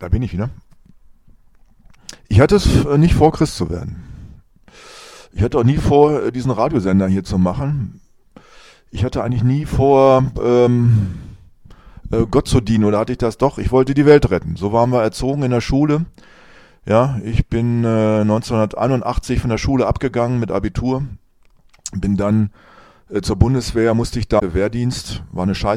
Da bin ich wieder. Ich hatte es nicht vor, Christ zu werden. Ich hatte auch nie vor, diesen Radiosender hier zu machen. Ich hatte eigentlich nie vor, Gott zu dienen, oder hatte ich das doch? Ich wollte die Welt retten. So waren wir erzogen in der Schule. Ja, ich bin 1981 von der Schule abgegangen mit Abitur. Bin dann zur Bundeswehr, musste ich da Wehrdienst, war eine Scheiße.